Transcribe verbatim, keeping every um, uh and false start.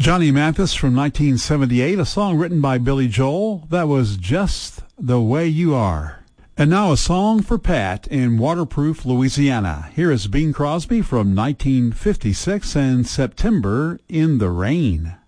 Johnny Mathis from nineteen seventy-eight, a song written by Billy Joel. That was Just the Way You Are. And now a song for Pat in Waterproof, Louisiana. Here is Bing Crosby from nineteen fifty-six and September in the Rain.